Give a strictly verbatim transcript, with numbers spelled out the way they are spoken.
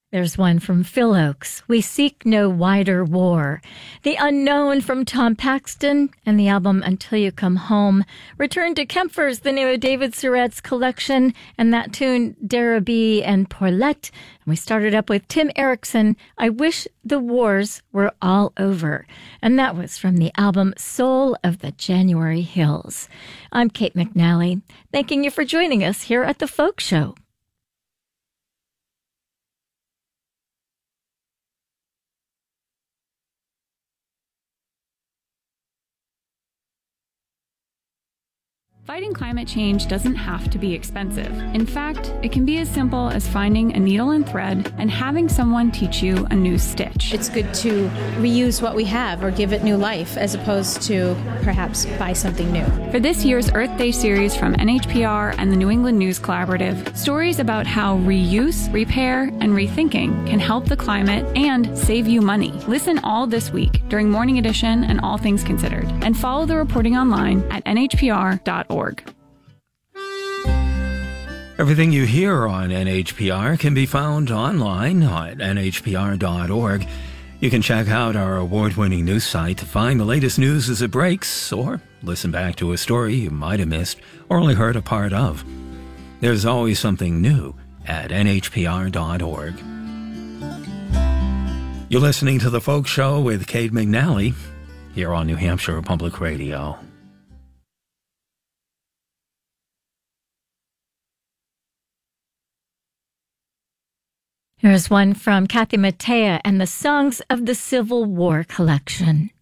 There's one from Phil Oakes, We Seek No Wider War. The Unknown from Tom Paxton, and the album Until You Come Home. Return to Kempfer's, the name of David Surratt's collection, and that tune, Darabee and Porlette. And we started up with Tim Erickson, I Wish the Wars Were All Over. And that was from the album Soul of the January Hills. I'm Kate McNally, thanking you for joining us here at The Folk Show. Fighting climate change doesn't have to be expensive. In fact, it can be as simple as finding a needle and thread and having someone teach you a new stitch. It's good to reuse what we have or give it new life as opposed to perhaps buy something new. For this year's Earth Day series from N H P R and the New England News Collaborative, stories about how reuse, repair, and rethinking can help the climate and save you money. Listen all this week during Morning Edition and All Things Considered, and follow the reporting online at N H P R dot org. Everything you hear on N H P R can be found online at N H P R dot org. You can check out our award-winning news site to find the latest news as it breaks, or listen back to a story you might have missed or only heard a part of. There's always something new at N H P R dot org. You're listening to The Folk Show with Kate McNally here on New Hampshire Public Radio. Here's one from Kathy Mattea and the Songs of the Civil War collection.